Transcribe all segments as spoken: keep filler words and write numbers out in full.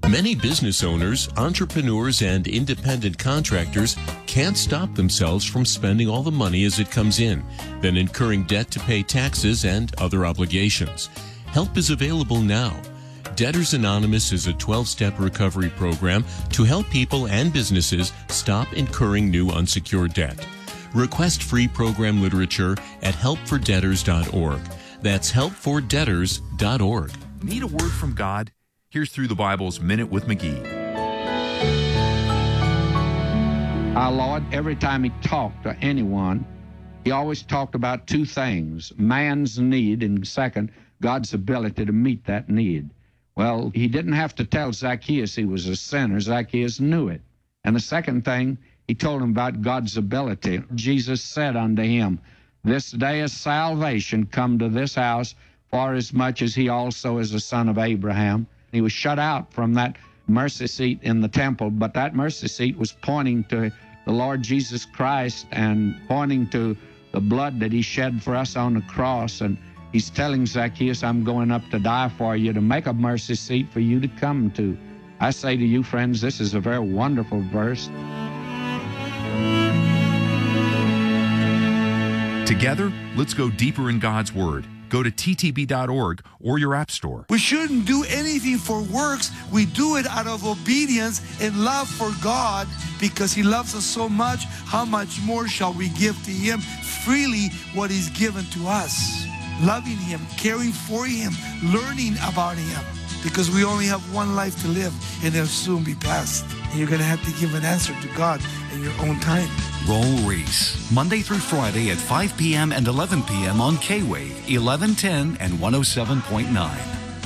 Many business owners, entrepreneurs, and independent contractors can't stop themselves from spending all the money as it comes in, then incurring debt to pay taxes and other obligations. Help is available now. Debtors Anonymous is a twelve-step recovery program to help people and businesses stop incurring new unsecured debt. Request free program literature at help for debtors dot org. That's help for debtors dot org. Need a word from God? Here's Through the Bible's Minute with McGee. Our Lord, every time he talked to anyone, he always talked about two things: man's need, and second, God's ability to meet that need. Well, he didn't have to tell Zacchaeus he was a sinner. Zacchaeus knew it. And the second thing, he told him about God's ability. Jesus said unto him, "This day is salvation come to this house, for as much as he also is a son of Abraham." He was shut out from that mercy seat in the temple, but that mercy seat was pointing to the Lord Jesus Christ and pointing to the blood that he shed for us on the cross. And he's telling Zacchaeus, "I'm going up to die for you, to make a mercy seat for you to come to." I say to you, friends, this is a very wonderful verse. Together, let's go deeper in God's Word. Go to T T B dot org or your app store. We shouldn't do anything for works. We do it out of obedience and love for God, because he loves us so much. How much more shall we give to him freely what is given to us? Loving him, caring for him, learning about him, because we only have one life to live, and it'll soon be past. And you're going to have to give an answer to God in your own time. Roll Reese, Monday through Friday at five p.m. and eleven p.m. on K-Wave, eleven ten and one oh seven point nine.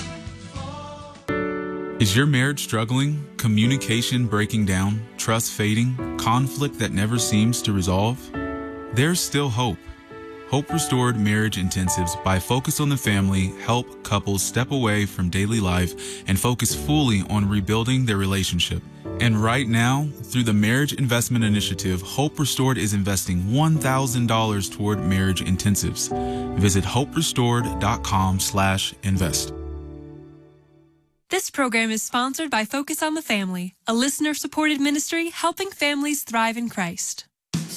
Is your marriage struggling? Communication breaking down? Trust fading? Conflict that never seems to resolve? There's still hope. Hope Restored Marriage Intensives by Focus on the Family help couples step away from daily life and focus fully on rebuilding their relationship. And right now, through the Marriage Investment Initiative, Hope Restored is investing one thousand dollars toward marriage intensives. Visit hope restored dot com slash invest. This program is sponsored by Focus on the Family, a listener-supported ministry helping families thrive in Christ.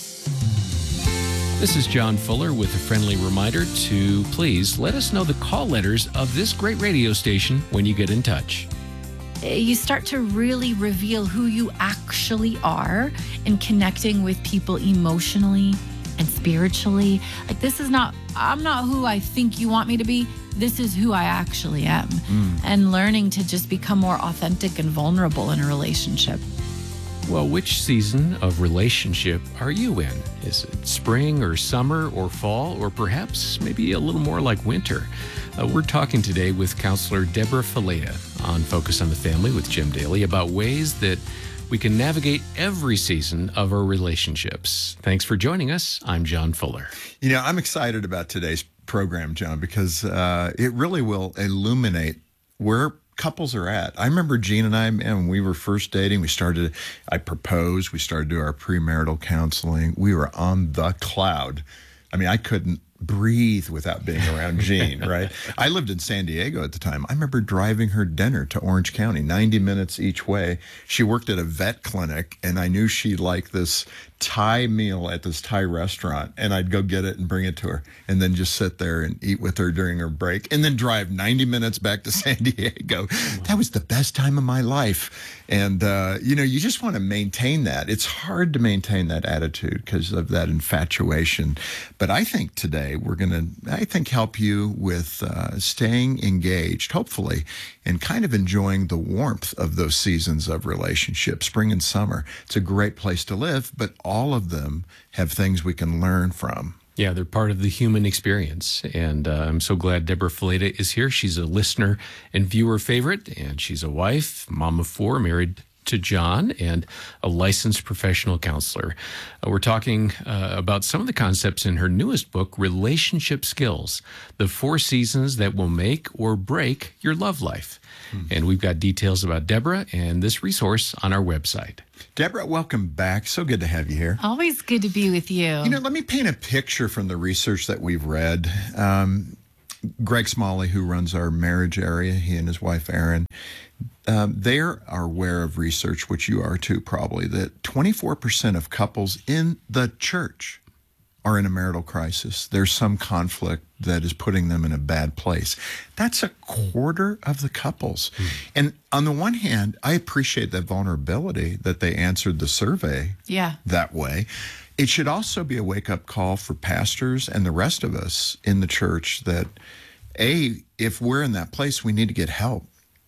This is John Fuller with a friendly reminder to please let us know the call letters of this great radio station when you get in touch. You start to really reveal who you actually are in connecting with people emotionally and spiritually. Like, this is not, I'm not who I think you want me to be. This is who I actually am. Mm. And learning to just become more authentic and vulnerable in a relationship. Well, which season of relationship are you in? Is it spring or summer or fall, or perhaps maybe a little more like winter? Uh, we're talking today with counselor Deborah Fileta on Focus on the Family with Jim Daly about ways that we can navigate every season of our relationships. Thanks for joining us. I'm John Fuller. You know, I'm excited about today's program, John, because uh, it really will illuminate where couples are at. I remember Gene and I, man, when we were first dating, we started, I proposed, we started to do our premarital counseling. We were on the cloud. I mean, I couldn't breathe without being around Jean, right? I lived in San Diego at the time. I remember driving her dinner to Orange County, ninety minutes each way. She worked at a vet clinic, and I knew she liked this Thai meal at this Thai restaurant, and I'd go get it and bring it to her, and then just sit there and eat with her during her break, and then drive ninety minutes back to San Diego. Wow. That was the best time of my life. And, uh, you know, you just want to maintain that. It's hard to maintain that attitude because of that infatuation. But I think today we're going to, I think, help you with uh, staying engaged, hopefully, and kind of enjoying the warmth of those seasons of relationship, spring and summer. It's a great place to live, but all of them have things we can learn from. Yeah, they're part of the human experience. And uh, I'm so glad Deborah Fileta is here. She's a listener and viewer favorite, and she's a wife, mom of four, married to John, and a licensed professional counselor. Uh, we're talking uh, about some of the concepts in her newest book, Relationship Skills, the four seasons that will make or break your love life. Hmm. And we've got details about Deborah and this resource on our website. Deborah, welcome back. So good to have you here. Always good to be with you. You know, let me paint a picture from the research that we've read. Um, Greg Smalley, who runs our marriage area, he and his wife, Erin, um, they are aware of research, which you are too probably, that twenty-four percent of couples in the church are in a marital crisis. There's some conflict that is putting them in a bad place. That's a quarter of the couples. Mm. And on the one hand, I appreciate that vulnerability that they answered the survey yeah. that way. It should also be a wake-up call for pastors and the rest of us in the church that, A, if we're in that place, we need to get help.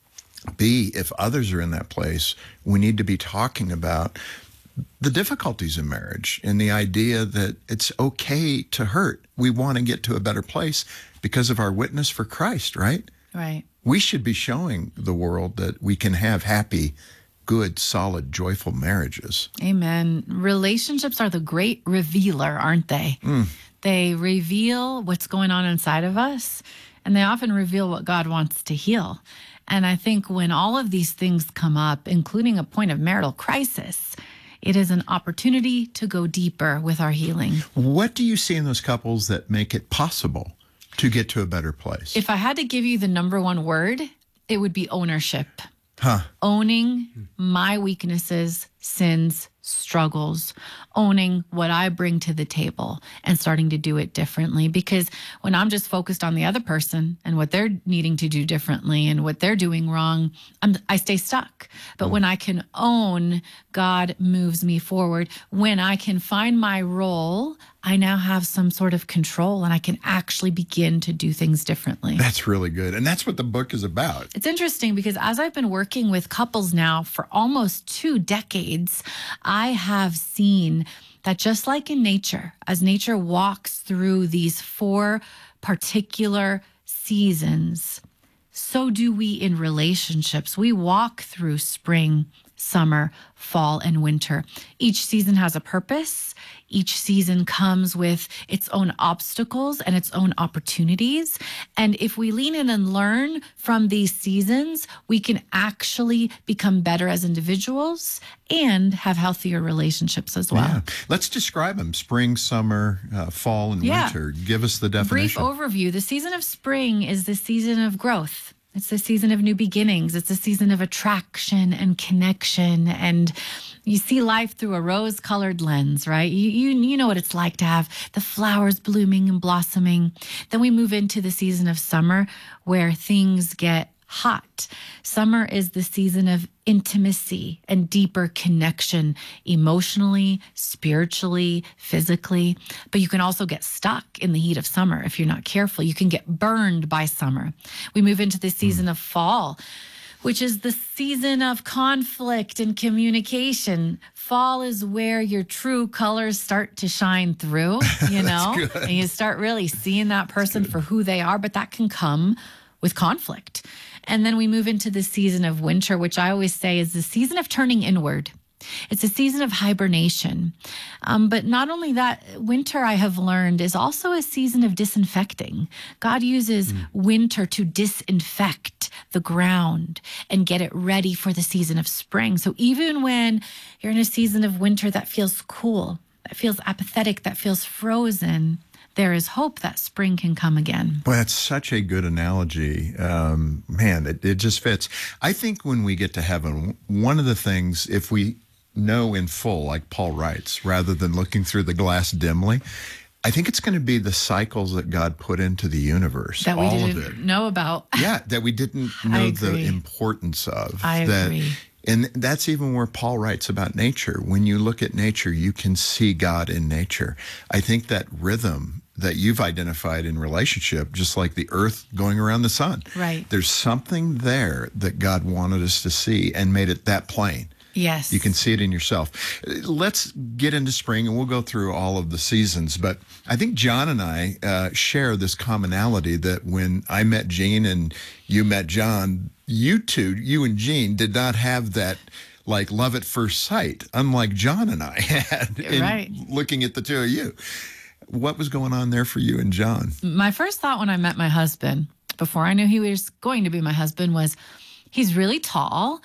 B, if others are in that place, we need to be talking about the difficulties in marriage and the idea that it's okay to hurt. We want to get to a better place because of our witness for Christ, right? Right. We should be showing the world that we can have happy, good, solid, joyful marriages. Amen. Relationships are the great revealer, aren't they? Mm. They reveal what's going on inside of us, and they often reveal what God wants to heal. And I think when all of these things come up, including a point of marital crisis, it is an opportunity to go deeper with our healing. What do you see in those couples that make it possible to get to a better place? If I had to give you the number one word, it would be ownership. Huh. Owning my weaknesses, sins, struggles, owning what I bring to the table and starting to do it differently. Because when I'm just focused on the other person and what they're needing to do differently and what they're doing wrong, I'm, I stay stuck. But mm. when I can own, God moves me forward. When I can find my role, I now have some sort of control and I can actually begin to do things differently. That's really good. And that's what the book is about. It's interesting because as I've been working with couples now for almost two decades, I have seen that just like in nature, as nature walks through these four particular seasons, so do we in relationships. We walk through spring, summer, fall, and winter. Each season has a purpose. Each season comes with its own obstacles and its own opportunities. And if we lean in and learn from these seasons, we can actually become better as individuals and have healthier relationships as well. Yeah. Let's describe them. Spring, summer, uh, fall, and yeah. winter. Give us the definition. Brief overview. The season of spring is the season of growth. It's the season of new beginnings. It's a season of attraction and connection. And you see life through a rose-colored lens, right? You, you you know what it's like to have the flowers blooming and blossoming. Then we move into the season of summer where things get hot. Summer is the season of intimacy and deeper connection emotionally, spiritually, physically. But you can also get stuck in the heat of summer if you're not careful. You can get burned by summer. We move into the season mm. of fall, which is the season of conflict and communication. Fall is where your true colors start to shine through, you know, and you start really seeing that person for who they are, but that can come with conflict. And then we move into the season of winter, which I always say is the season of turning inward. It's a season of hibernation. Um, but not only that, winter, I have learned, is also a season of disinfecting. God uses mm. winter to disinfect the ground and get it ready for the season of spring. So even when you're in a season of winter that feels cool, that feels apathetic, that feels frozen, there is hope that spring can come again. Boy, that's such a good analogy. Um, man, it, it just fits. I think when we get to heaven, one of the things, if we know in full, like Paul writes, rather than looking through the glass dimly, I think it's going to be the cycles that God put into the universe. That we all didn't of it. know about. Yeah, that we didn't know the importance of. I that, agree. And that's even where Paul writes about nature. When you look at nature, you can see God in nature. I think that rhythm that you've identified in relationship, just like the earth going around the sun. Right. There's something there that God wanted us to see and made it that plain. Yes. You can see it in yourself. Let's get into spring, and we'll go through all of the seasons. But I think John and I uh, share this commonality that when I met Jean and you met John, you two, you and Jean, did not have that like love at first sight, unlike John and I had in right. looking at the two of you. What was going on there for you and John? My first thought when I met my husband, before I knew he was going to be my husband, was he's really tall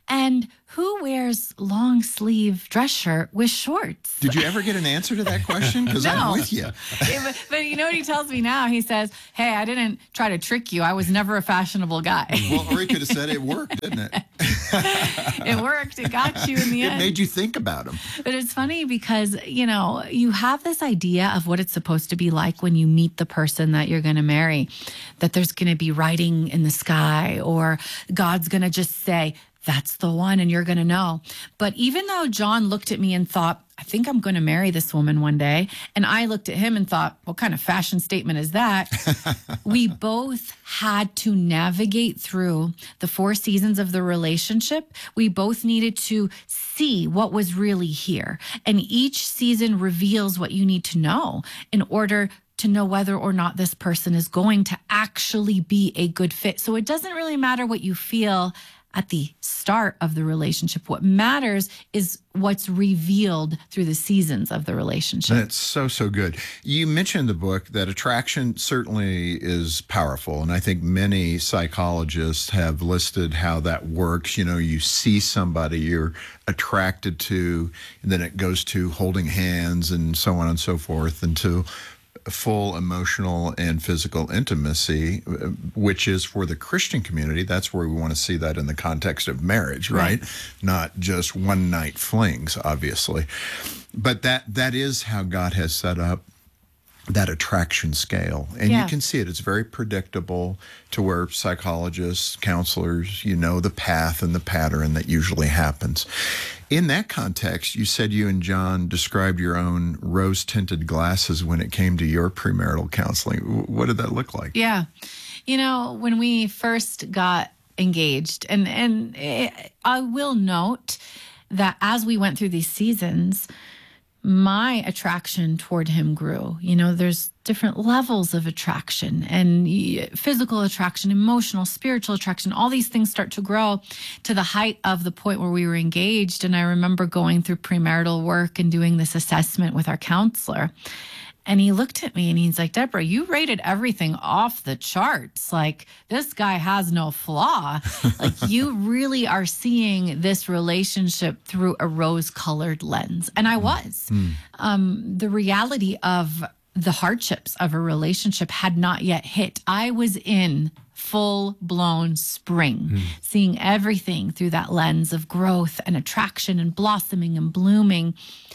And who wears long sleeve dress shirt with shorts? Did you ever get an answer to that question? Because No. I'm with you. Yeah, but, but you know what he tells me now? He says, hey, I didn't try to trick you. I was never a fashionable guy. Well, or he could have said it worked, didn't it? It worked. It got you in the It end. made you think about him. But it's funny because, you know, you have this idea of what it's supposed to be like when you meet the person that you're going to marry, that there's going to be writing in the sky, or God's going to just say, that's the one, and you're going to know. But even though John looked at me and thought, I think I'm going to marry this woman one day, and I looked at him and thought, what kind of fashion statement is that? We both had to navigate through the four seasons of the relationship. We both needed to see what was really here. And each season reveals what you need to know in order to know whether or not this person is going to actually be a good fit. So it doesn't really matter what you feel at the start of the relationship. What matters is what's revealed through the seasons of the relationship. That's so, so good. You mentioned in the book that attraction certainly is powerful. And I think many psychologists have listed how that works. You know, you see somebody you're attracted to, and then it goes to holding hands and so on and so forth, and to full emotional and physical intimacy, which is for the Christian community. That's where we want to see that in the context of marriage, right? right? Not just one night flings, obviously. But that that is how God has set up that attraction scale. And Yeah. you can see it. It's very predictable to where psychologists, counselors, you know the path and the pattern that usually happens. In that context, you said you and John described your own rose-tinted glasses when it came to your premarital counseling. What did that look like? Yeah. You know, when we first got engaged, and, and it, I will note that as we went through these seasons, my attraction toward him grew. You know, there's different levels of attraction, and physical attraction, emotional, spiritual attraction. All these things start to grow to the height of the point where we were engaged. And I remember going through premarital work and doing this assessment with our counselor. And he looked at me and he's like, Deborah, you rated everything off the charts. Like, this guy has no flaw. Like, you really are seeing this relationship through a rose-colored lens. And I was. Mm. Um, the reality of the hardships of a relationship had not yet hit. I was in full-blown spring, mm. seeing everything through that lens of growth and attraction and blossoming and blooming.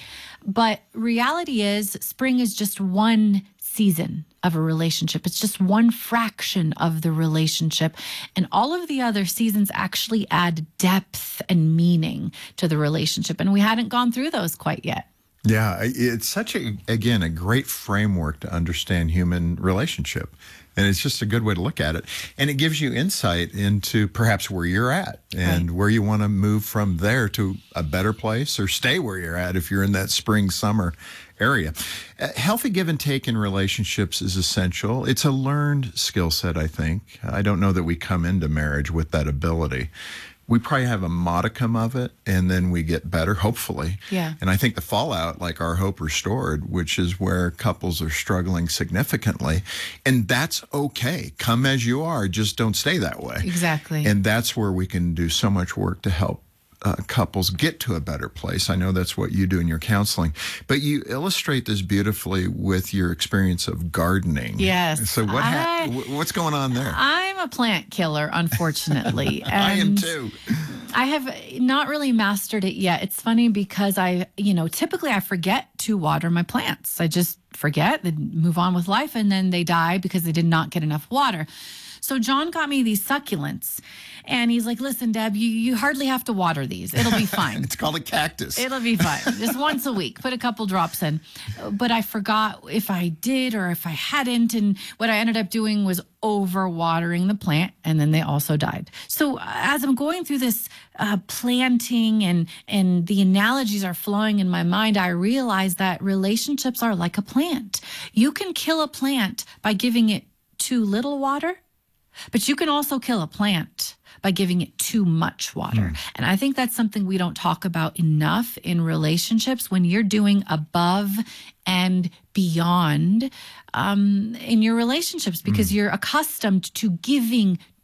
But reality is, spring is just one season of a relationship. It's just one fraction of the relationship. And all of the other seasons actually add depth and meaning to the relationship. And we hadn't gone through those quite yet. Yeah, it's such a, again, a great framework to understand human relationship. And it's just a good way to look at it. And it gives you insight into perhaps where you're at and right. where you want to move from there to a better place, or stay where you're at if you're in that spring, summer area. Uh, healthy give and take in relationships is essential. It's a learned skill set, I think. I don't know that we come into marriage with that ability. We probably have a modicum of it, and then we get better, hopefully. Yeah. And I think the fallout, like Our Hope Restored, which is where couples are struggling significantly, and that's okay. Come as you are, just don't stay that way. Exactly. And that's where we can do so much work to help Uh, couples get to a better place. I know that's what you do in your counseling, but you illustrate this beautifully with your experience of gardening. Yes. So what ha- I, what's going on there? I'm a plant killer, unfortunately. I am too. I have not really mastered it yet. It's funny because I, you know, typically I forget to water my plants. I just forget, then move on with life, and then they die because they did not get enough water. So John got me these succulents, and he's like, listen, Deb, you, you hardly have to water these. It'll be fine. It's called a cactus. It'll be fine. Just once a week, put a couple drops in. But I forgot if I did or if I hadn't. And what I ended up doing was over-watering the plant, and then they also died. So as I'm going through this uh, planting and, and the analogies are flowing in my mind, I realize that relationships are like a plant. You can kill a plant by giving it too little water, but you can also kill a plant by giving it too much water. Mm. And I think that's something we don't talk about enough in relationships. When you're doing above and beyond um, in your relationships, because mm. you're accustomed to giving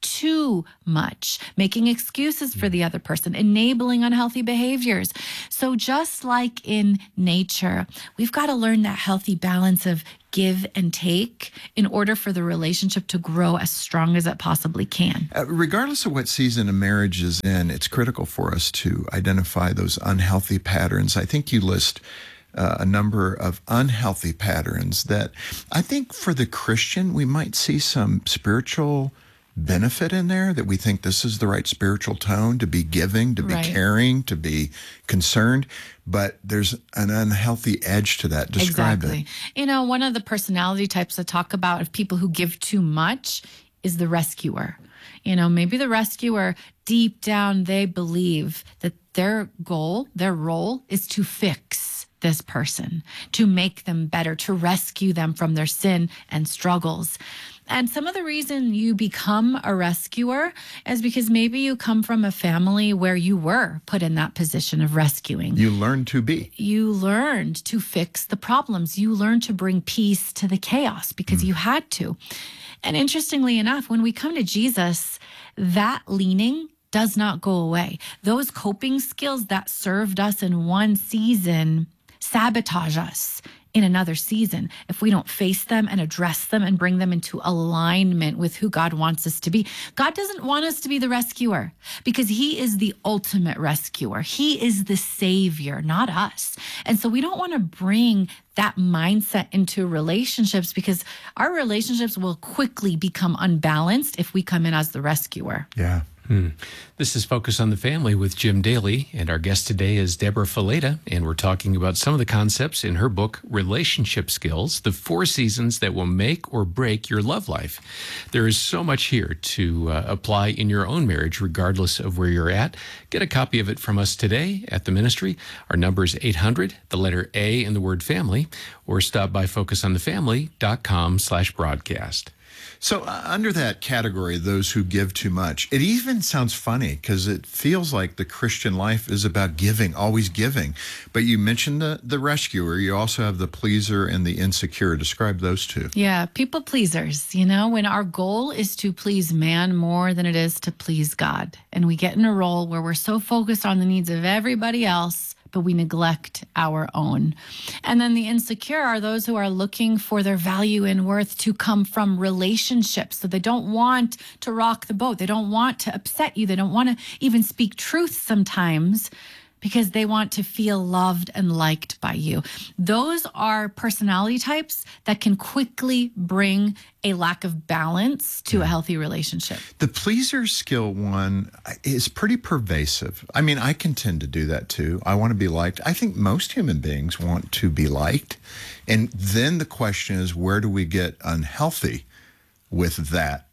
too much, making excuses for the other person, enabling unhealthy behaviors. So just like in nature, we've got to learn that healthy balance of give and take in order for the relationship to grow as strong as it possibly can. Uh, regardless of what season a marriage is in, it's critical for us to identify those unhealthy patterns. I think you list uh, a number of unhealthy patterns that I think for the Christian, we might see some spiritual benefit in there, that we think this is the right spiritual tone to be giving, to be Right. caring, to be concerned, but there's an unhealthy edge to that. Describe Exactly. it. You know, one of the personality types to talk about of people who give too much is the rescuer. You know, maybe the rescuer, deep down, they believe that their goal, their role is to fix this person, to make them better, to rescue them from their sin and struggles. And some of the reason you become a rescuer is because maybe you come from a family where you were put in that position of rescuing. You learn to be. You learned to fix the problems. You learned to bring peace to the chaos because mm. you had to. And interestingly enough, when we come to Jesus, that leaning does not go away. Those coping skills that served us in one season sabotage us in another season if we don't face them and address them and bring them into alignment with who God wants us to be. God doesn't want us to be the rescuer because he is the ultimate rescuer. He is the savior, not us. And so we don't want to bring that mindset into relationships because our relationships will quickly become unbalanced if we come in as the rescuer. Yeah. Hmm. This is Focus on the Family with Jim Daly, and our guest today is Deborah Fileta, and we're talking about some of the concepts in her book, Relationship Skills, the four seasons that will make or break your love life. There is so much here to uh, apply in your own marriage, regardless of where you're at. Get a copy of it from us today at the ministry. Our number is eight hundred, the letter A in the word family, or stop by focusonthefamily.com slash broadcast. So uh, under that category, those who give too much, it even sounds funny because it feels like the Christian life is about giving, always giving. But you mentioned the, the rescuer. You also have the pleaser and the insecure. Describe those two. Yeah, people pleasers, you know, when our goal is to please man more than it is to please God. And we get in a role where we're so focused on the needs of everybody else, but we neglect our own. And then the insecure are those who are looking for their value and worth to come from relationships. So they don't want to rock the boat. They don't want to upset you. They don't want to even speak truth sometimes because they want to feel loved and liked by you. Those are personality types that can quickly bring a lack of balance to a healthy relationship. The pleaser skill one is pretty pervasive. I mean, I can tend to do that too. I want to be liked. I think most human beings want to be liked. And then the question is, where do we get unhealthy with that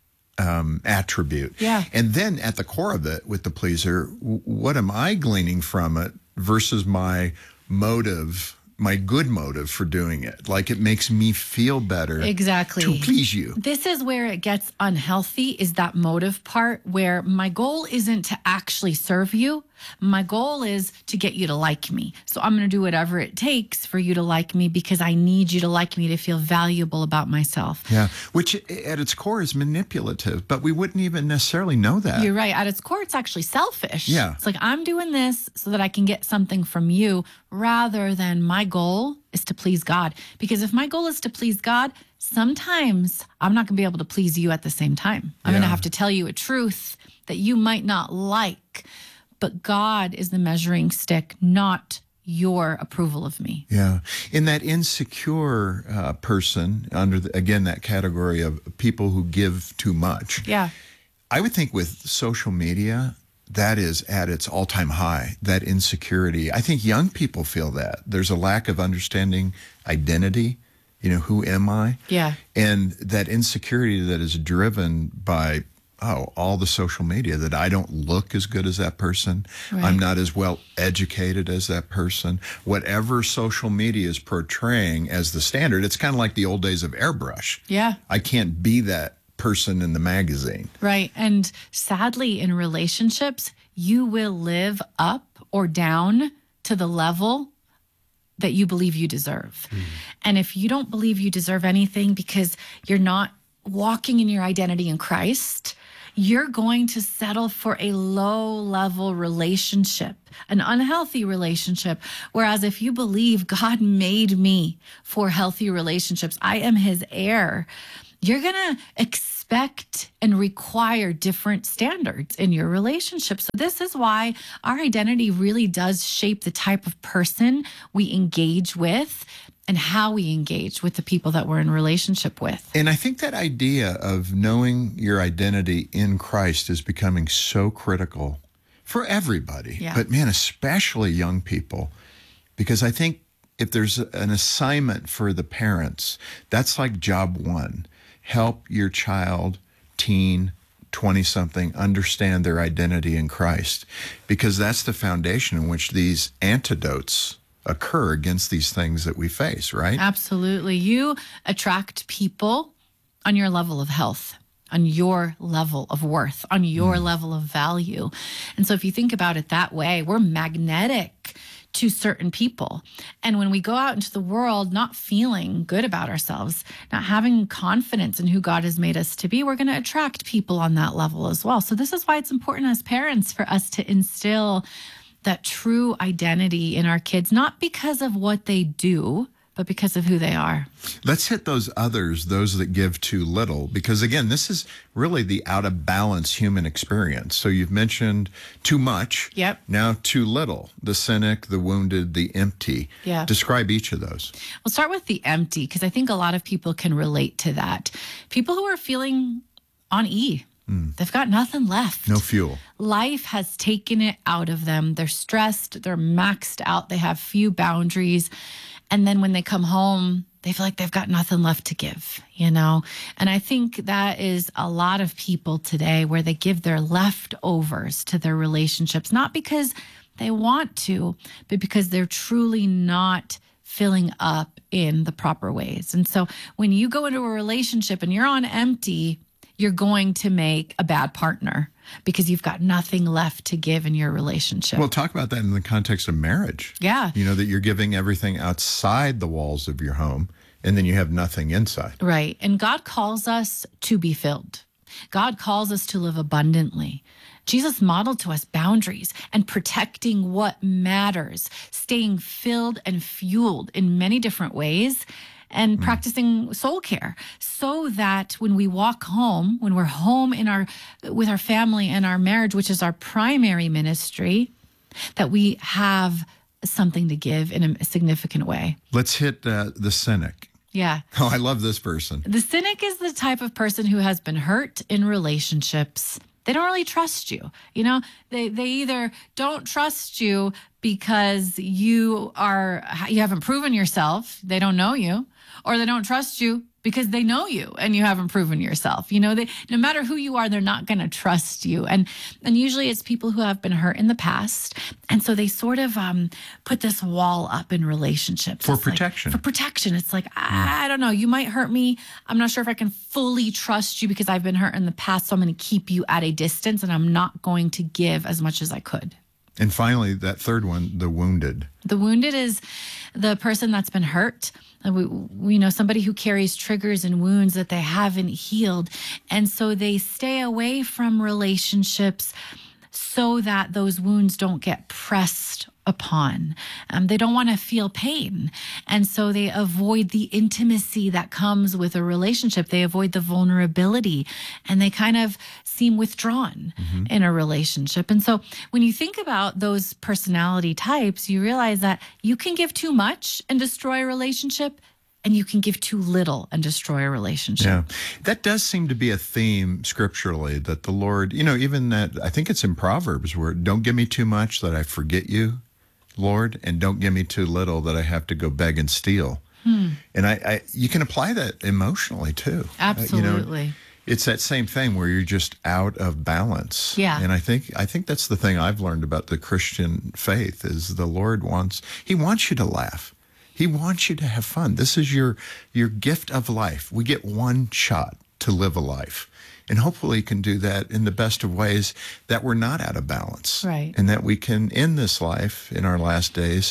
Um, attribute? Yeah. And then at the core of it with the pleaser, w- what am I gleaning from it versus my motive, my good motive for doing it? Like it makes me feel better. Exactly. To please you. This is where it gets unhealthy, is that motive part where my goal isn't to actually serve you. My goal is to get you to like me. So I'm going to do whatever it takes for you to like me because I need you to like me to feel valuable about myself. Yeah, which at its core is manipulative, but we wouldn't even necessarily know that. You're right. At its core, it's actually selfish. Yeah. It's like I'm doing this so that I can get something from you rather than my goal is to please God. Because if my goal is to please God, sometimes I'm not going to be able to please you at the same time. I'm Yeah. going to have to tell you a truth that you might not like. But God is the measuring stick, not your approval of me. Yeah. In that insecure uh, person, under, the, again, that category of people who give too much. Yeah. I would think with social media, that is at its all-time high, that insecurity. I think young people feel that. There's a lack of understanding identity. You know, who am I? Yeah. And that insecurity that is driven by oh, all the social media, that I don't look as good as that person. Right. I'm not as well educated as that person. Whatever social media is portraying as the standard, it's kind of like the old days of airbrush. Yeah. I can't be that person in the magazine. Right. And sadly, in relationships, you will live up or down to the level that you believe you deserve. Mm. And if you don't believe you deserve anything because you're not walking in your identity in Christ, you're going to settle for a low-level relationship, an unhealthy relationship. Whereas if you believe God made me for healthy relationships, I am his heir, you're going to expect and require different standards in your relationship. So this is why our identity really does shape the type of person we engage with and how we engage with the people that we're in relationship with. And I think that idea of knowing your identity in Christ is becoming so critical for everybody. Yeah. But man, especially young people, because I think if there's an assignment for the parents, that's like job one. Help your child, teen, twenty-something understand their identity in Christ, because that's the foundation in which these antidotes occur against these things that we face, right? Absolutely. You attract people on your level of health, on your level of worth, on your mm. level of value. And so if you think about it that way, we're magnetic to certain people. And when we go out into the world not feeling good about ourselves, not having confidence in who God has made us to be, we're going to attract people on that level as well. So this is why it's important as parents for us to instill that true identity in our kids, not because of what they do, but because of who they are. Let's hit those others, those that give too little, because again, this is really the out of balance human experience. So you've mentioned too much. Yep. Now too little, the cynic, the wounded, the empty. Yeah. Describe each of those. We'll start with the empty, because I think a lot of people can relate to that. People who are feeling on E. They've got nothing left. No fuel. Life has taken it out of them. They're stressed. They're maxed out. They have few boundaries. And then when they come home, they feel like they've got nothing left to give, you know? And I think that is a lot of people today where they give their leftovers to their relationships, not because they want to, but because they're truly not filling up in the proper ways. And so when you go into a relationship and you're on empty, you're going to make a bad partner because you've got nothing left to give in your relationship. Well, talk about that in the context of marriage. Yeah. You know, that you're giving everything outside the walls of your home, and then you have nothing inside. Right. And God calls us to be filled. God calls us to live abundantly. Jesus modeled to us boundaries and protecting what matters, staying filled and fueled in many different ways, and practicing soul care, so that when we walk home, when we're home in our with our family and our marriage, which is our primary ministry, that we have something to give in a significant way. Let's hit uh, the cynic. Yeah. Oh, I love this person. The cynic is the type of person who has been hurt in relationships. They don't really trust you. You know, they, they either don't trust you because you are, you haven't proven yourself. They don't know you, or they don't trust you because they know you and you haven't proven yourself. You know, they, no matter who you are, they're not going to trust you. And, and usually it's people who have been hurt in the past. And so they sort of um, put this wall up in relationships. For It's protection. Like, for protection. It's like, I, I don't know, you might hurt me. I'm not sure if I can fully trust you because I've been hurt in the past. So I'm going to keep you at a distance and I'm not going to give as much as I could. And finally, that third one, the wounded. The wounded is the person that's been hurt. We, we know somebody who carries triggers and wounds that they haven't healed. And so they stay away from relationships so that those wounds don't get pressed upon. Um, they don't want to feel pain. And so they avoid the intimacy that comes with a relationship. They avoid the vulnerability and they kind of seem withdrawn mm-hmm. in a relationship. And so when you think about those personality types, you realize that you can give too much and destroy a relationship, and you can give too little and destroy a relationship. Yeah, that does seem to be a theme scripturally that the Lord, you know, even that, I think it's in Proverbs where don't give me too much that I forget you, Lord, and don't give me too little that I have to go beg and steal. Hmm. And I, I, you can apply that emotionally too. Absolutely. Uh, you know, it's that same thing where you're just out of balance. Yeah. And I think I think that's the thing I've learned about the Christian faith is the Lord wants, he wants you to laugh. He wants you to have fun. This is your your gift of life. We get one shot to live a life. And hopefully he can do that in the best of ways that we're not out of balance. Right. And that we can, in this life, in our last days,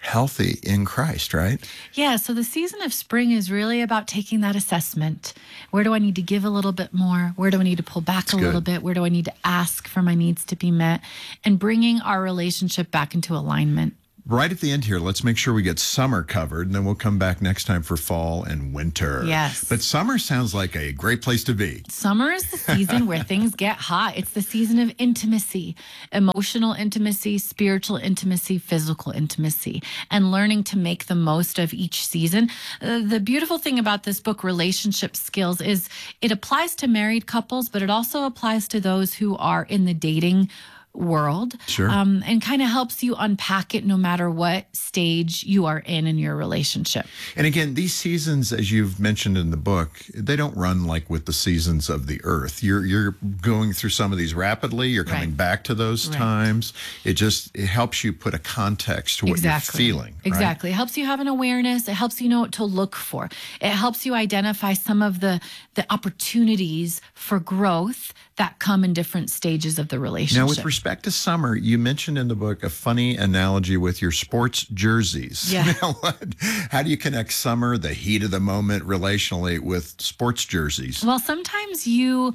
healthy in Christ, right? Yeah, so the season of spring is really about taking that assessment. Where do I need to give a little bit more? Where do I need to pull back That's a good. little bit? Where do I need to ask for my needs to be met? And bringing our relationship back into alignment. Right at the end here, let's make sure we get summer covered, and then we'll come back next time for fall and winter. Yes. But summer sounds like a great place to be. Summer is the season where things get hot. It's the season of intimacy, emotional intimacy, spiritual intimacy, physical intimacy, and learning to make the most of each season. Uh, the beautiful thing about this book, Relationship Skills, is it applies to married couples, but it also applies to those who are in the dating world. Sure. Um, and kind of helps you unpack it no matter what stage you are in in your relationship. And again, these seasons, as you've mentioned in the book, they don't run like with the seasons of the earth. You're you're going through some of these rapidly. You're coming Right. back to those Right. times. It just it helps you put a context to what Exactly. you're feeling. right? Exactly. It helps you have an awareness. It helps you know what to look for. It helps you identify some of the the opportunities for growth that come in different stages of the relationship. Now, with respect to summer, you mentioned in the book a funny analogy with your sports jerseys. Yeah. Now, what, how do you connect summer, the heat of the moment, relationally with sports jerseys? Well, sometimes you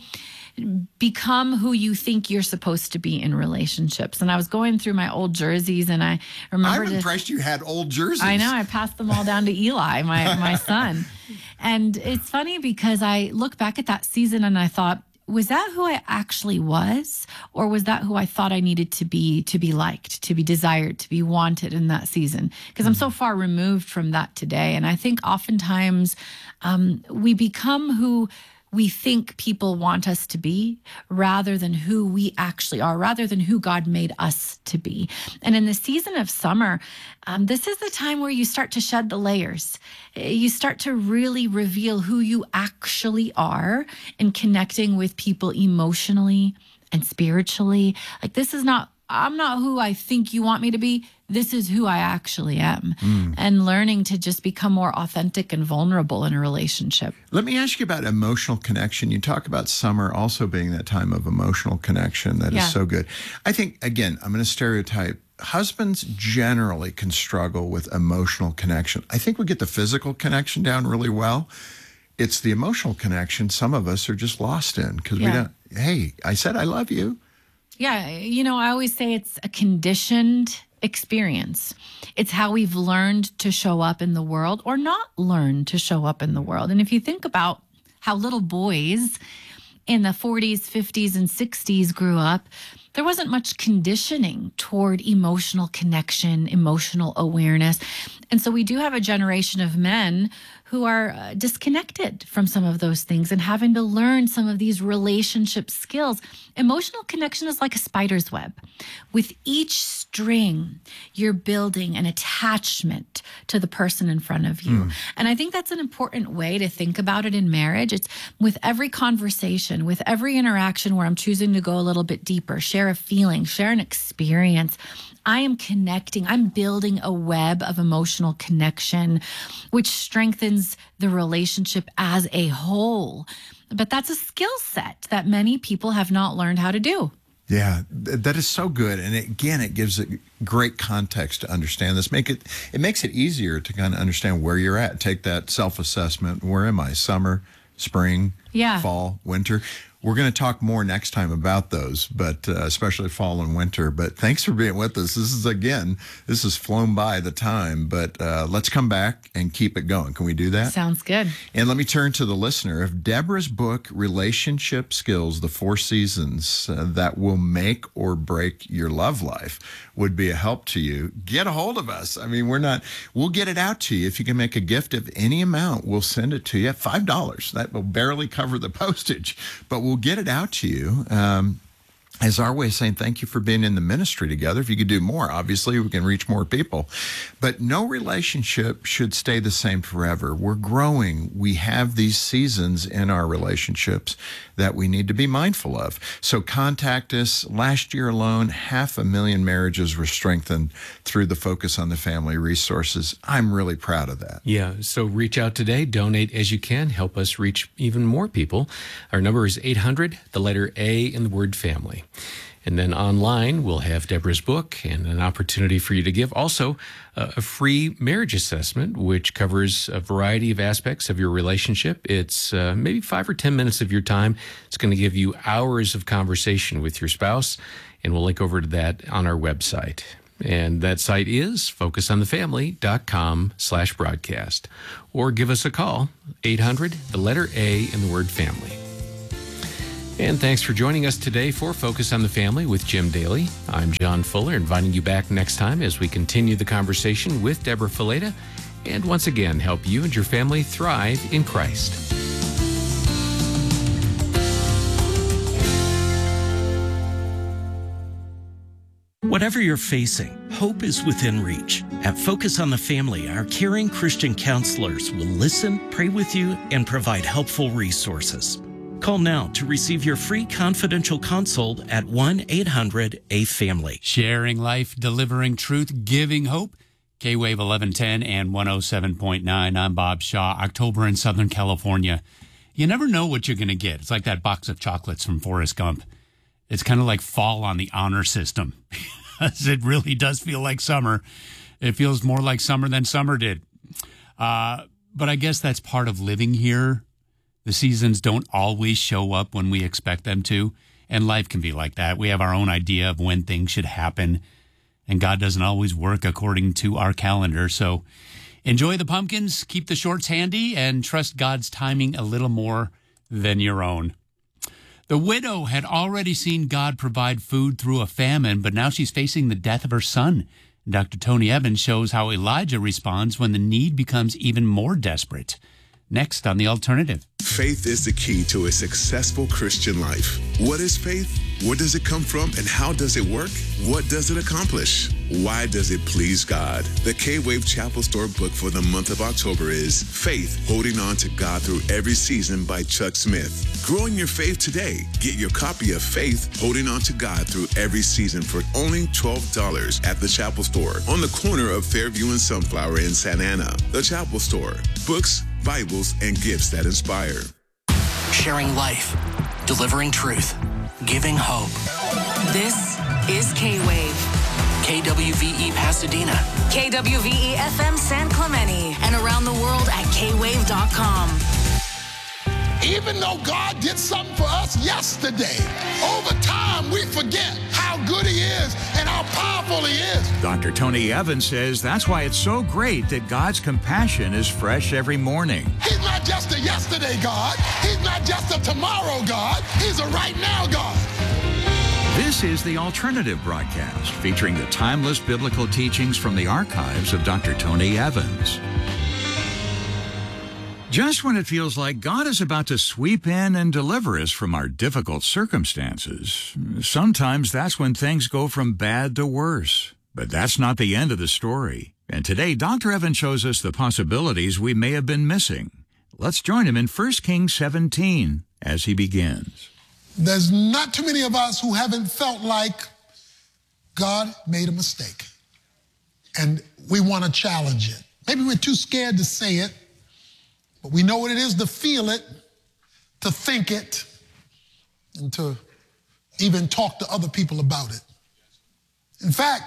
become who you think you're supposed to be in relationships. And I was going through my old jerseys, and I remember I'm to- impressed you had old jerseys. I know. I passed them all down to Eli, my my son. And it's funny because I look back at that season and I thought, was that who I actually was? Or was that who I thought I needed to be, to be liked, to be desired, to be wanted in that season? Because I'm so far removed from that today. And I think oftentimes um, we become who we think people want us to be rather than who we actually are, rather than who God made us to be. And in the season of summer, um, this is the time where you start to shed the layers. You start to really reveal who you actually are in connecting with people emotionally and spiritually. Like, this is not, I'm not who I think you want me to be. This is who I actually am. Mm. And learning to just become more authentic and vulnerable in a relationship. Let me ask you about emotional connection. You talk about summer also being that time of emotional connection that is Yeah. so good. I think, again, I'm going to stereotype. Husbands generally can struggle with emotional connection. I think we get the physical connection down really well. It's the emotional connection some of us are just lost in because we Yeah. don't, hey, I said I love you. Yeah, you know, I always say it's a conditioned experience. It's how we've learned to show up in the world or not learned to show up in the world. And if you think about how little boys in the forties, fifties, and sixties grew up, there wasn't much conditioning toward emotional connection, emotional awareness. And so we do have a generation of men who are uh, disconnected from some of those things and having to learn some of these relationship skills. Emotional connection is like a spider's web. With each string, you're building an attachment to the person in front of you. Mm. And I think that's an important way to think about it in marriage. It's with every conversation, with every interaction where I'm choosing to go a little bit deeper, share a feeling, share an experience, I am connecting, I'm building a web of emotional connection, which strengthens the relationship as a whole. But that's a skill set that many people have not learned how to do. Yeah, th- that is so good. And it, again, it gives it great context to understand this. Make it it makes it easier to kind of understand where you're at. Take that self-assessment. Where am I? Summer, spring, Yeah. fall, winter. We're going to talk more next time about those, but uh, especially fall and winter. But thanks for being with us. This is, again, this has flown by the time, but uh, let's come back and keep it going. Can we do that? Sounds good. And let me turn to the listener. If Deborah's book, Relationship Skills, The Four Seasons uh, That Will Make or Break Your Love Life, would be a help to you, get a hold of us. I mean, we're not, we'll get it out to you. If you can make a gift of any amount, we'll send it to you at five dollars. That will barely cover the postage, but we'll get it out to you. Um, as our way of saying thank you for being in the ministry together. If you could do more, obviously we can reach more people. But no relationship should stay the same forever. We're growing. We have these seasons in our relationships that we need to be mindful of. So contact us. Last year alone, half a million marriages were strengthened through the Focus on the Family resources. I'm really proud of that. Yeah, so reach out today, donate as you can, help us reach even more people. Our number is eight hundred, the letter A in the word family. And then online, we'll have Deborah's book and an opportunity for you to give. Also, uh, a free marriage assessment, which covers a variety of aspects of your relationship. It's uh, maybe five or ten minutes of your time. It's going to give you hours of conversation with your spouse, and we'll link over to that on our website. And that site is focusonthefamily.com slash broadcast. Or give us a call, eight hundred, the letter A, and the word family. And thanks for joining us today for Focus on the Family with Jim Daly. I'm John Fuller, inviting you back next time as we continue the conversation with Deborah Fileta and once again help you and your family thrive in Christ. Whatever you're facing, hope is within reach. At Focus on the Family, our caring Christian counselors will listen, pray with you, and provide helpful resources. Call now to receive your free confidential consult at one eight hundred A family. Sharing life, delivering truth, giving hope. K-Wave eleven ten and one oh seven point nine. I'm Bob Shaw. October in Southern California. You never know what you're going to get. It's like that box of chocolates from Forrest Gump. It's kind of like fall on the honor system. It really does feel like summer. It feels more like summer than summer did. Uh, but I guess that's part of living here. The seasons don't always show up when we expect them to, and life can be like that. We have our own idea of when things should happen, and God doesn't always work according to our calendar. So enjoy the pumpkins, keep the shorts handy, and trust God's timing a little more than your own. The widow had already seen God provide food through a famine, but now she's facing the death of her son. Doctor Tony Evans shows how Elijah responds when the need becomes even more desperate. Next on The Alternative. Faith is the key to a successful Christian life. What is faith? Where does it come from and how does it work? What does it accomplish? Why does it please God? The K-Wave Chapel Store book for the month of October is Faith, Holding On to God Through Every Season by Chuck Smith. Growing your faith today. Get your copy of Faith, Holding On to God Through Every Season for only twelve dollars at the Chapel Store on the corner of Fairview and Sunflower in Santa Ana. The Chapel Store. Books, Bibles, and gifts that inspire. Sharing life, delivering truth, giving hope. This is K-Wave. K W V E Pasadena. K W V E F M San Clemente. And around the world at K wave dot com. Even though God did something for us yesterday, over time we forget how good he is and how powerful he is. Doctor Tony Evans says that's why it's so great that God's compassion is fresh every morning. He's not just a yesterday God. He's not just a tomorrow God. He's a right now God. This is The Alternative broadcast, featuring the timeless biblical teachings from the archives of Doctor Tony Evans. Just when it feels like God is about to sweep in and deliver us from our difficult circumstances, sometimes that's when things go from bad to worse. But that's not the end of the story. And today, Doctor Evans shows us the possibilities we may have been missing. Let's join him in First Kings seventeen as he begins. There's not too many of us who haven't felt like God made a mistake. And we want to challenge it. Maybe we're too scared to say it, but we know what it is to feel it, to think it, and to even talk to other people about it. In fact,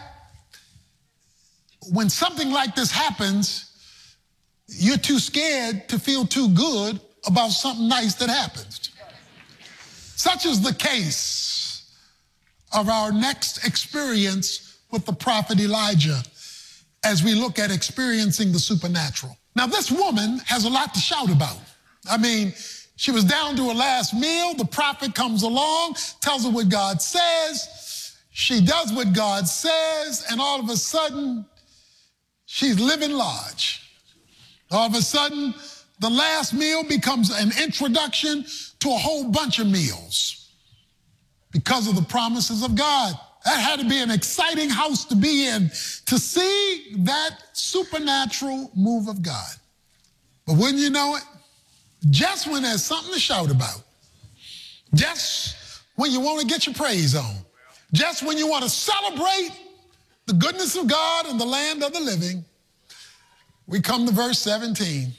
when something like this happens, you're too scared to feel too good about something nice that happens. Such is the case of our next experience with the prophet Elijah as we look at experiencing the supernatural. Now, this woman has a lot to shout about. I mean, she was down to her last meal. The prophet comes along, tells her what God says. She does what God says, and all of a sudden, she's living large. All of a sudden, the last meal becomes an introduction to a whole bunch of meals because of the promises of God. That had to be an exciting house to be in, to see that supernatural move of God. But wouldn't you know it? Just when there's something to shout about, just when you want to get your praise on, just when you want to celebrate the goodness of God in the land of the living, we come to verse seventeen.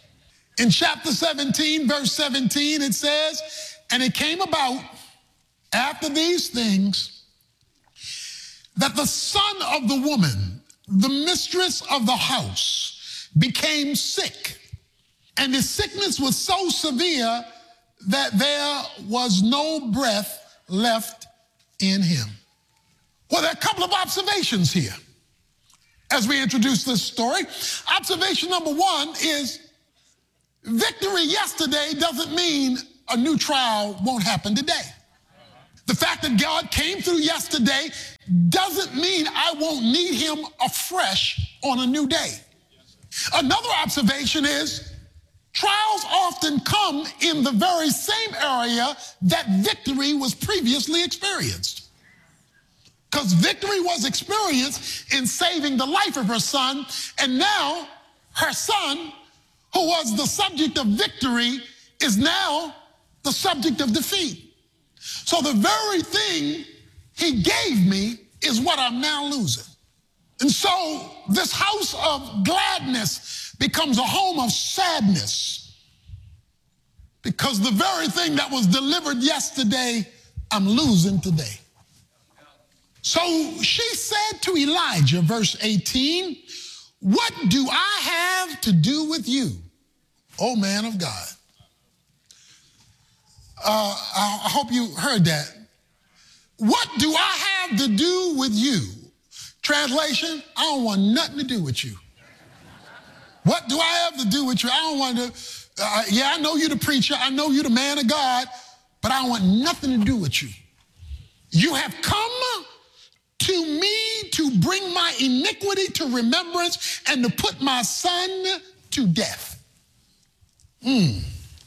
In chapter seventeen, verse seventeen, it says, and it came about after these things, that the son of the woman, the mistress of the house, became sick. And his sickness was so severe that there was no breath left in him. Well, there are a couple of observations here as we introduce this story. Observation number one is victory yesterday doesn't mean a new trial won't happen today. The fact that God came through yesterday doesn't mean I won't need him afresh on a new day. Another observation is trials often come in the very same area that victory was previously experienced. Because victory was experienced in saving the life of her son, and now her son, who was the subject of victory, is now the subject of defeat. So the very thing he gave me is what I'm now losing. And so this house of gladness becomes a home of sadness, because the very thing that was delivered yesterday, I'm losing today. So she said to Elijah, verse eighteen, what do I have to do with you, O man of God? Uh, I hope you heard that. What do I have to do with you? Translation, I don't want nothing to do with you. What do I have to do with you? I don't want to, uh, yeah, I know you're the preacher. I know you're the man of God, but I don't want nothing to do with you. You have come to me to bring my iniquity to remembrance and to put my son to death. Mm.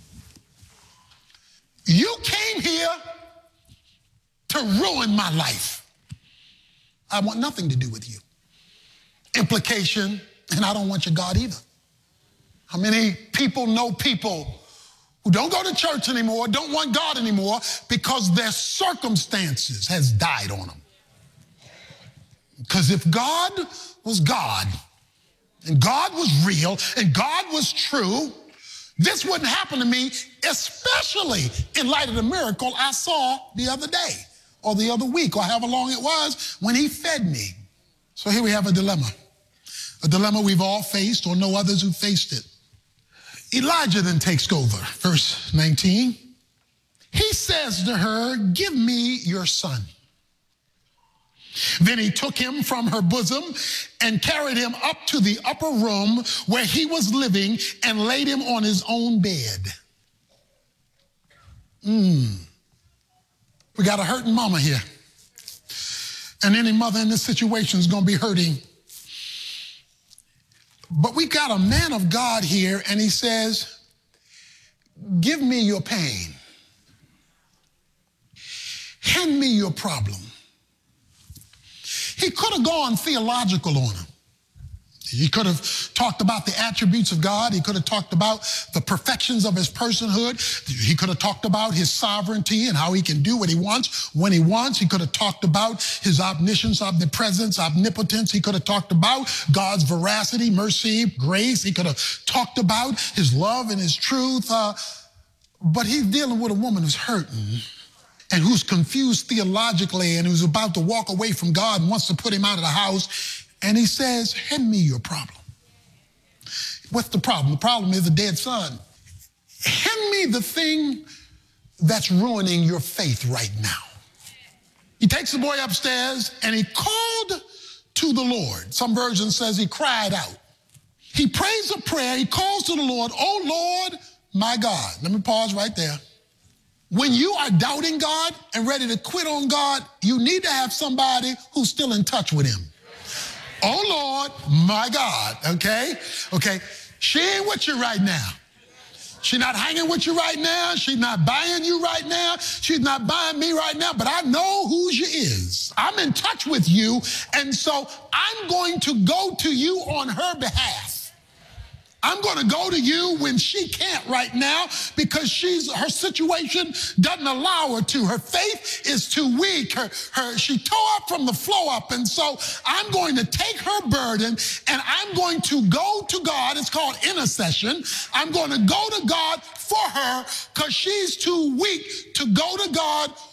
You came here to ruin my life. I want nothing to do with you. Implication, and I don't want your God either. How many people know people who don't go to church anymore, don't want God anymore because their circumstances has died on them? Because if God was God, and God was real, and God was true, this wouldn't happen to me, especially in light of the miracle I saw the other day, or the other week, or however long it was, when he fed me. So here we have a dilemma. A dilemma we've all faced, or know others who faced it. Elijah then takes over, verse nineteen. He says to her, give me your son. Then he took him from her bosom and carried him up to the upper room where he was living and laid him on his own bed. Mm. We got a hurting mama here. And any mother in this situation is going to be hurting. But we got a man of God here, and he says, give me your pain. Hand me your problem. He could have gone theological on him. He could have talked about the attributes of God. He could have talked about the perfections of his personhood. He could have talked about his sovereignty and how he can do what he wants when he wants. He could have talked about his omniscience, omnipresence, omnipotence. He could have talked about God's veracity, mercy, grace. He could have talked about his love and his truth. Uh, but he's dealing with a woman who's hurting and who's confused theologically and who's about to walk away from God and wants to put him out of the house. And he says, hand me your problem. What's the problem? The problem is a dead son. Hand me the thing that's ruining your faith right now. He takes the boy upstairs and he called to the Lord. Some version says he cried out. He prays a prayer. He calls to the Lord, oh Lord, my God. Let me pause right there. When you are doubting God and ready to quit on God, you need to have somebody who's still in touch with him. Oh, Lord, my God, okay? Okay, she ain't with you right now. She's not hanging with you right now. She's not buying you right now. She's not buying me right now, but I know who she is. I'm in touch with you, and so I'm going to go to you on her behalf. I'm going to go to you when she can't right now because she's her situation doesn't allow her to. Her faith is too weak. Her, her, she tore up from the flow up. And so I'm going to take her burden and I'm going to go to God. It's called intercession. I'm going to go to God for her because she's too weak to go to God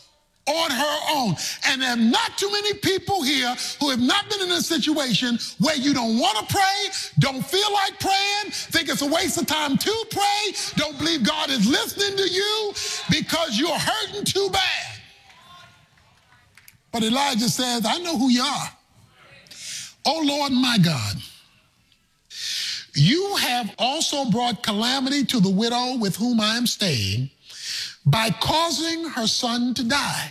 on her own. And there are not too many people here who have not been in a situation where you don't want to pray, don't feel like praying, think it's a waste of time to pray, don't believe God is listening to you because you're hurting too bad. But Elijah says, I know who you are. Oh, Lord, my God, you have also brought calamity to the widow with whom I am staying by causing her son to die.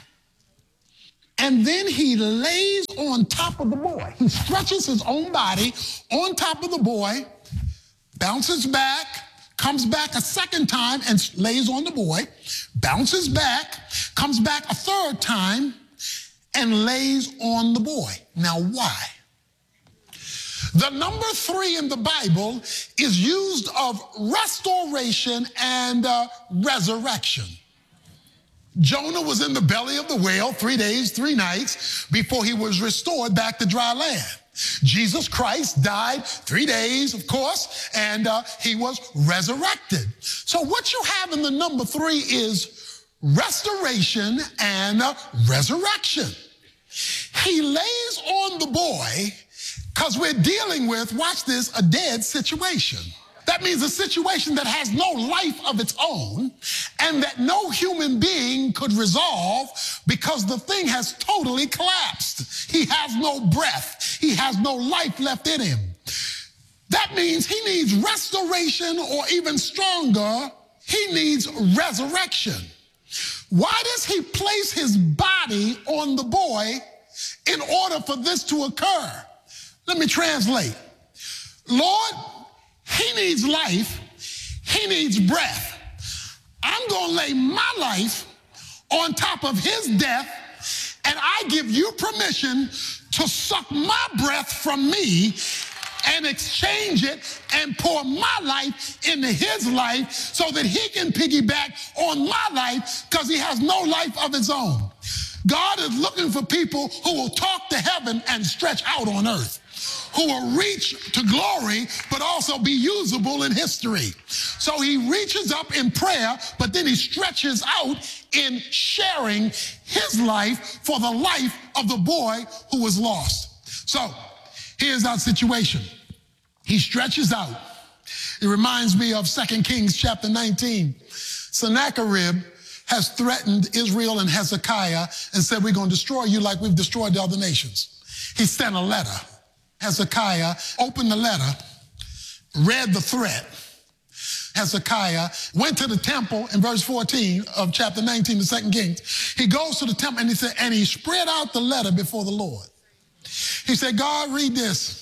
And then he lays on top of the boy. He stretches his own body on top of the boy, bounces back, comes back a second time and lays on the boy, bounces back, comes back a third time, and lays on the boy. Now, why? The number three in the Bible is used of restoration and uh, resurrection. Jonah was in the belly of the whale three days, three nights before he was restored back to dry land. Jesus Christ died three days, of course, and uh, he was resurrected. So what you have in the number three is restoration and uh, resurrection. He lays on the boy because we're dealing with, watch this, a dead situation. That means a situation that has no life of its own and that no human being could resolve because the thing has totally collapsed. He has no breath. He has no life left in him. That means he needs restoration, or even stronger, he needs resurrection. Why does he place his body on the boy in order for this to occur? Let me translate. Lord, he needs life. He needs breath. I'm going to lay my life on top of his death, and I give you permission to suck my breath from me and exchange it and pour my life into his life so that he can piggyback on my life because he has no life of his own. God is looking for people who will talk to heaven and stretch out on earth, who will reach to glory, but also be usable in history. So he reaches up in prayer, but then he stretches out in sharing his life for the life of the boy who was lost. So here's our situation. He stretches out. It reminds me of Second Kings chapter nineteen. Sennacherib has threatened Israel and Hezekiah and said, we're going to destroy you like we've destroyed the other nations. He sent a letter. Hezekiah opened the letter, read the threat. Hezekiah went to the temple in verse fourteen of chapter nineteen of Second Kings. He goes to the temple and he said, and he spread out the letter before the Lord. He said, God, read this.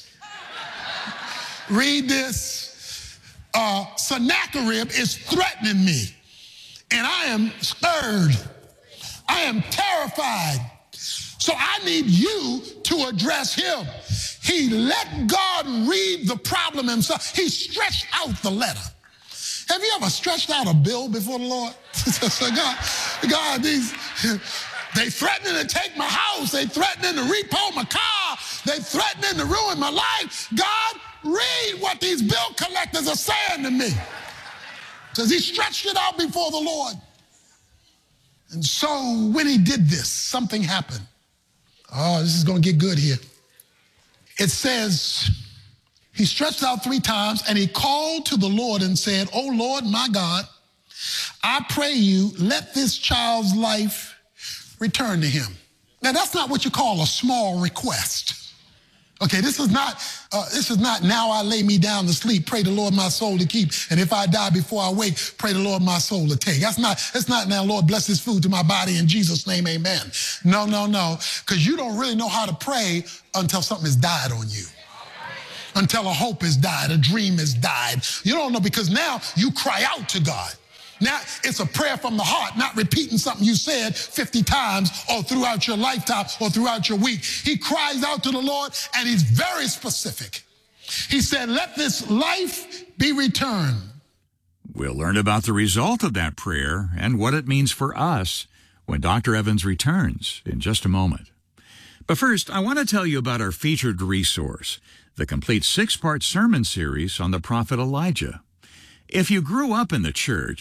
Read this. Uh, Sennacherib is threatening me, and I am scared. I am terrified. So I need you to address him. He let God read the problem himself. He stretched out the letter. Have you ever stretched out a bill before the Lord? So God, God, these, they threatening to take my house. They threatening to repo my car. They threatening to ruin my life. God, read what these bill collectors are saying to me. Says he stretched it out before the Lord. And so when he did this, something happened. Oh, this is going to get good here. It says he stretched out three times and he called to the Lord and said, oh, Lord, my God, I pray you, let this child's life return to him. Now, that's not what you call a small request. Okay, this is not, uh, this is not now I lay me down to sleep, pray the Lord my soul to keep, and if I die before I wake, pray the Lord my soul to take. That's not, that's not now, Lord, bless this food to my body in Jesus' name, amen. No, no, no, because you don't really know how to pray until something has died on you. Until a hope has died, a dream has died. You don't know, because now you cry out to God. Now, it's a prayer from the heart, not repeating something you said fifty times or throughout your lifetime or throughout your week. He cries out to the Lord, and he's very specific. He said, let this life be returned. We'll learn about the result of that prayer and what it means for us when Doctor Evans returns in just a moment. But first, I want to tell you about our featured resource, the complete six-part sermon series on the prophet Elijah. If you grew up in the church,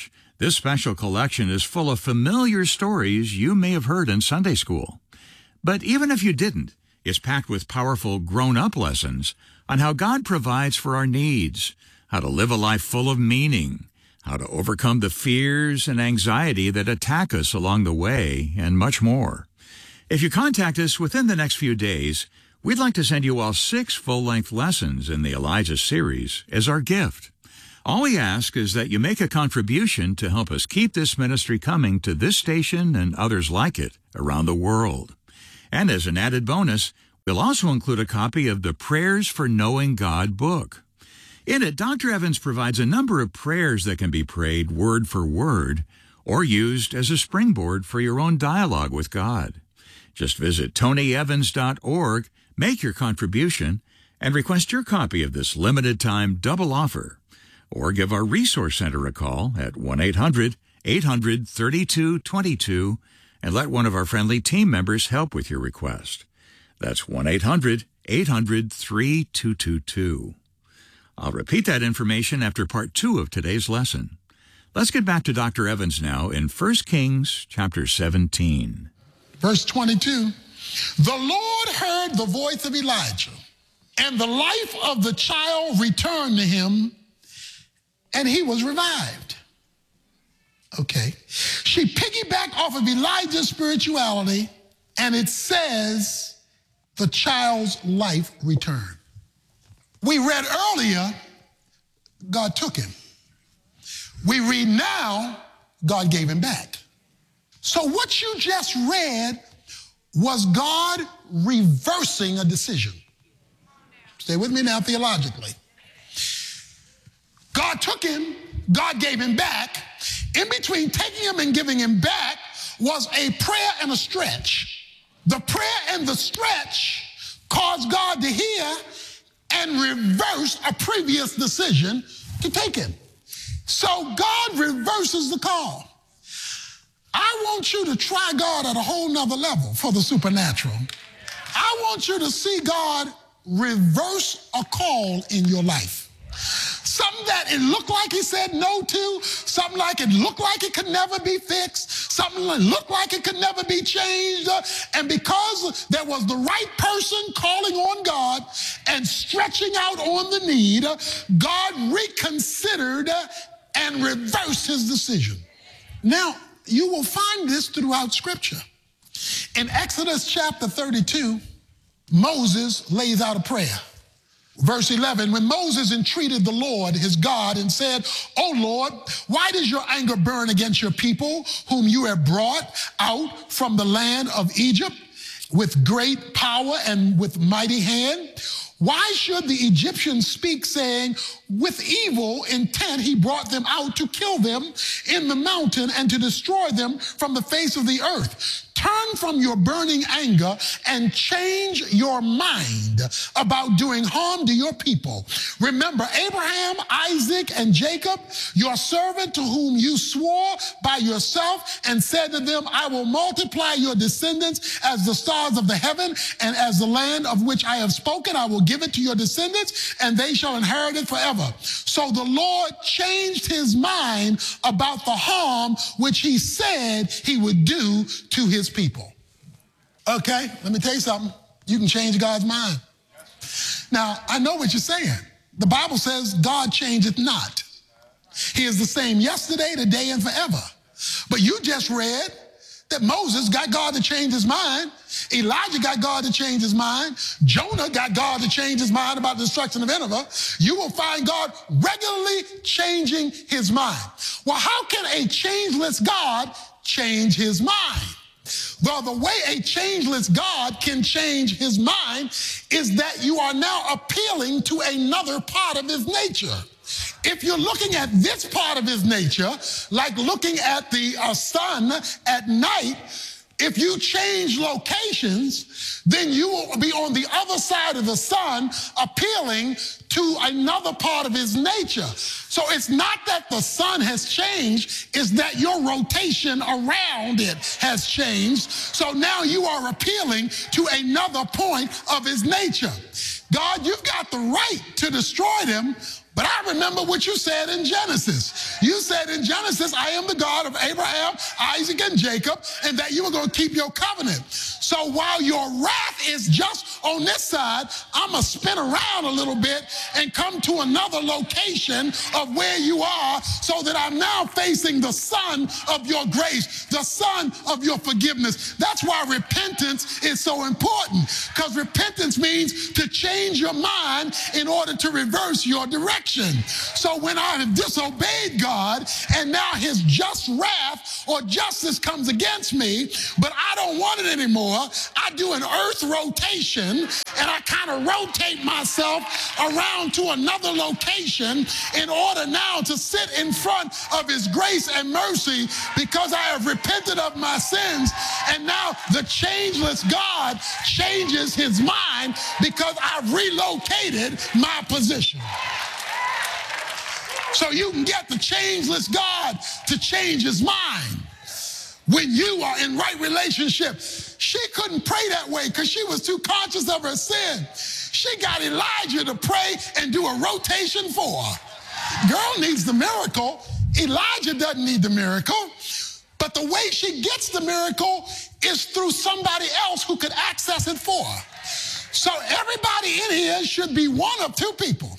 This special collection is full of familiar stories you may have heard in Sunday school. But even if you didn't, it's packed with powerful grown-up lessons on how God provides for our needs, how to live a life full of meaning, how to overcome the fears and anxiety that attack us along the way, and much more. If you contact us within the next few days, we'd like to send you all six full-length lessons in the Elijah series as our gift. All we ask is that you make a contribution to help us keep this ministry coming to this station and others like it around the world. And as an added bonus, we'll also include a copy of the Prayers for Knowing God book. In it, Doctor Evans provides a number of prayers that can be prayed word for word or used as a springboard for your own dialogue with God. Just visit tony evans dot org, make your contribution, and request your copy of this limited-time double offer. Or give our Resource Center a call at one eight hundred, eight hundred, thirty-two twenty-two and let one of our friendly team members help with your request. That's one eight hundred, eight hundred, thirty-two twenty-two. I'll repeat that information after part two of today's lesson. Let's get back to Doctor Evans now in First Kings chapter seventeen. Verse twenty-two, the Lord heard the voice of Elijah, and the life of the child returned to him, and he was revived. Okay. She piggybacked off of Elijah's spirituality, and it says the child's life returned. We read earlier, God took him. We read now, God gave him back. So what you just read was God reversing a decision. Stay with me now theologically. God took him, God gave him back. In between taking him and giving him back was a prayer and a stretch. The prayer and the stretch caused God to hear and reverse a previous decision to take him. So God reverses the call. I want you to try God at a whole nother level for the supernatural. I want you to see God reverse a call in your life. Something that it looked like he said no to, something like it looked like it could never be fixed, something that looked like it could never be changed. And because there was the right person calling on God and stretching out on the need, God reconsidered and reversed his decision. Now, you will find this throughout Scripture. In Exodus chapter thirty-two, Moses lays out a prayer. Verse eleven, when Moses entreated the Lord, his God, and said, "O Lord, why does your anger burn against your people, whom you have brought out from the land of Egypt with great power and with mighty hand? Why should the Egyptians speak, saying, with evil intent he brought them out to kill them in the mountain and to destroy them from the face of the earth? Turn from your burning anger and change your mind about doing harm to your people. Remember Abraham, Isaac, and Jacob, your servant, to whom you swore by yourself and said to them, I will multiply your descendants as the stars of the heaven, and as the land of which I have spoken, I will give it to your descendants, and they shall inherit it forever. So the Lord changed his mind about the harm which he said he would do to his people. Okay, let me tell you something. You can change God's mind. Now, I know what you're saying. The Bible says God changeth not. He is the same yesterday, today, and forever. But you just read that Moses got God to change his mind. Elijah got God to change his mind. Jonah got God to change his mind about the destruction of Nineveh. You will find God regularly changing his mind. Well, how can a changeless God change his mind? Well, the way a changeless God can change his mind is that you are now appealing to another part of his nature. If you're looking at this part of his nature, like looking at the uh, sun at night, if you change locations, then you will be on the other side of the sun appealing to another part of his nature. So it's not that the sun has changed, it's that your rotation around it has changed. So now you are appealing to another point of his nature. God, you've got the right to destroy them, but I remember what you said in Genesis. You said in Genesis, I am the God of Abraham, Isaac, and Jacob, and that you were going to keep your covenant. So while your wrath is just on this side, I'm going to spin around a little bit and come to another location of where you are, so that I'm now facing the sun of your grace, the sun of your forgiveness. That's why repentance is so important, because repentance means to change your mind in order to reverse your direction. So when I have disobeyed God and now his just wrath or justice comes against me, but I don't want it anymore, I do an earth rotation and I kind of rotate myself around to another location in order now to sit in front of his grace and mercy, because I have repented of my sins, and now the changeless God changes his mind because I've relocated my position. So you can get the changeless God to change his mind when you are in right relationship. She couldn't pray that way because she was too conscious of her sin. She got Elijah to pray and do a rotation for her. Girl needs the miracle. Elijah doesn't need the miracle. But the way she gets the miracle is through somebody else who could access it for her. So everybody in here should be one of two people.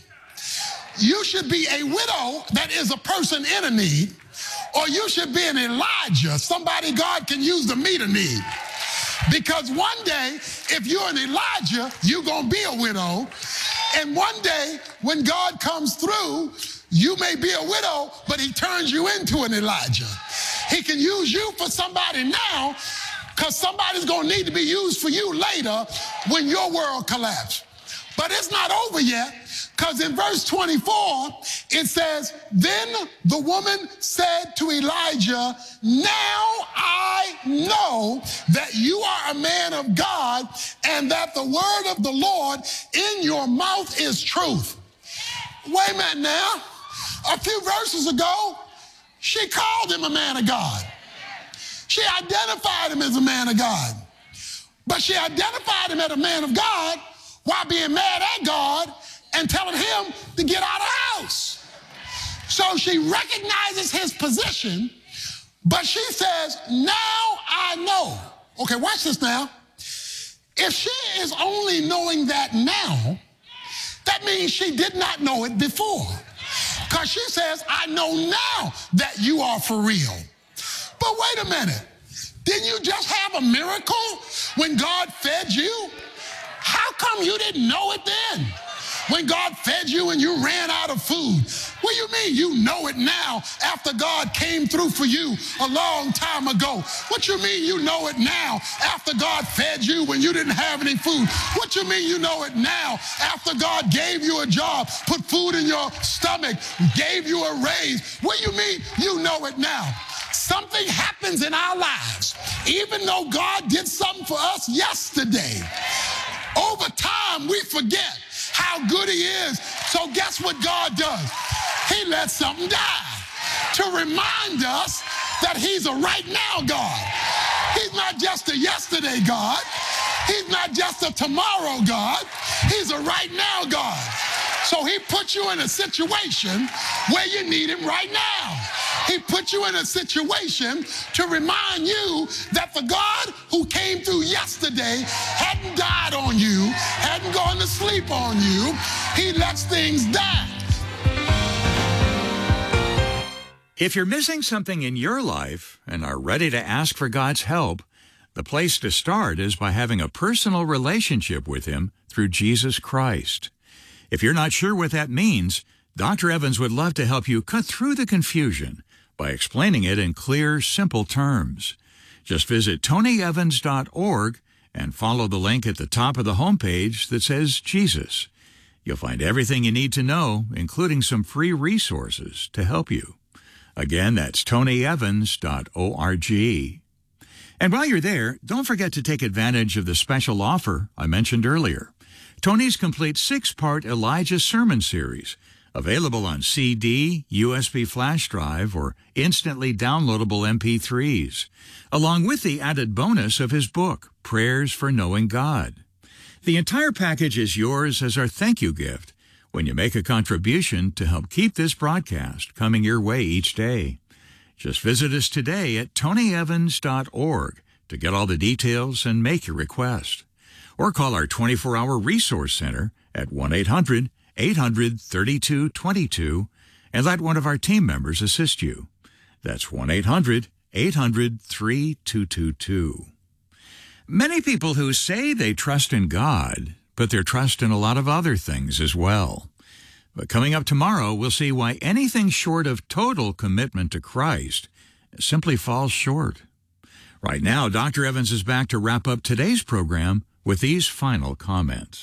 You should be a widow that is a person in a need, or you should be an Elijah, somebody God can use to meet a need. Because one day, if you're an Elijah, you're going to be a widow. And one day, when God comes through, you may be a widow, but he turns you into an Elijah. He can use you for somebody now, because somebody's going to need to be used for you later when your world collapses. But it's not over yet, because in verse twenty-four, it says, then the woman said to Elijah, now I know that you are a man of God, and that the word of the Lord in your mouth is truth. Wait a minute now. A few verses ago, she called him a man of God. She identified him as a man of God. But she identified him as a man of God while being mad at God and telling him to get out of the house. So she recognizes his position, but she says, now I know. Okay, watch this now. If she is only knowing that now, that means she did not know it before. Because she says, I know now that you are for real. But wait a minute. Didn't you just have a miracle when God fed you? How come you didn't know it then? When God fed you and you ran out of food. What do you mean you know it now after God came through for you a long time ago? What you mean you know it now after God fed you when you didn't have any food? What you mean you know it now after God gave you a job, put food in your stomach, gave you a raise? What do you mean you know it now? Something happens in our lives, even though God did something for us yesterday. Over time, we forget how good he is. So guess what God does? He lets something die to remind us that he's a right now God. He's not just a yesterday God. He's not just a tomorrow God. He's a right now God. So he put you in a situation where you need him right now. He put you in a situation to remind you that the God who came through yesterday hadn't died on you, hadn't gone to sleep on you. He lets things die. If you're missing something in your life and are ready to ask for God's help, the place to start is by having a personal relationship with him through Jesus Christ. If you're not sure what that means, Doctor Evans would love to help you cut through the confusion by explaining it in clear, simple terms. Just visit tony evans dot org and follow the link at the top of the homepage that says Jesus. You'll find everything you need to know, including some free resources to help you. Again, that's tony evans dot org. And while you're there, don't forget to take advantage of the special offer I mentioned earlier. Tony's complete six-part Elijah sermon series, available on C D, U S B flash drive, or instantly downloadable M P threes, along with the added bonus of his book, Prayers for Knowing God. The entire package is yours as our thank you gift when you make a contribution to help keep this broadcast coming your way each day. Just visit us today at tony evans dot org to get all the details and make your request. Or call our twenty-four hour resource center at one eight hundred eight hundred thirty-two twenty-two and let one of our team members assist you. That's one eight hundred eight hundred thirty-two twenty-two. Many people who say they trust in God put their trust in a lot of other things as well. But coming up tomorrow, we'll see why anything short of total commitment to Christ simply falls short. Right now, Doctor Evans is back to wrap up today's program with these final comments.